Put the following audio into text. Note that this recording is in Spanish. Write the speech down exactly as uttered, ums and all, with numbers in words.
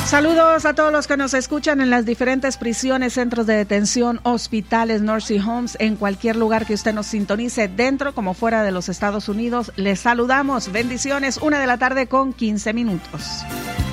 Saludos a todos los que nos escuchan en las diferentes prisiones, centros de detención, hospitales, nursing homes, en cualquier lugar que usted nos sintonice, dentro como fuera de los Estados Unidos. Les saludamos. Bendiciones. Una de la tarde con quince minutos.